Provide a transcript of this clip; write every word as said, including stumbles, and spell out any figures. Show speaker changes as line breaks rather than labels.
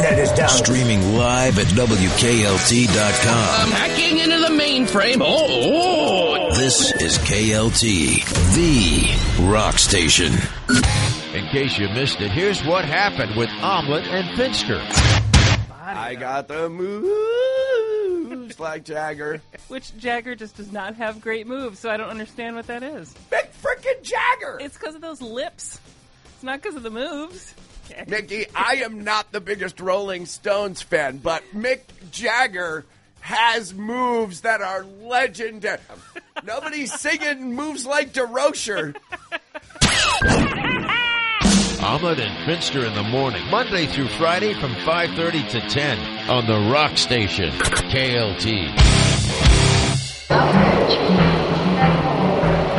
internet is down.
Streaming live at W K L T dot com.
I'm hacking into the mainframe. Oh, oh.
This is K L T, the rock station.
In case you missed it, here's what happened with Omelet and Finster.
I got the moves like Jagger.
Which Jagger just does not have great moves, so I don't understand what that is.
Big frickin' Jagger!
It's because of those lips. It's not because of the moves. Okay.
Mickey, I am not the biggest Rolling Stones fan, but Mick Jagger has moves that are legendary. Nobody's singing moves like DeRocher.
Omelet and Finster in the morning, Monday through Friday from five thirty to ten on the Rock Station, K L T.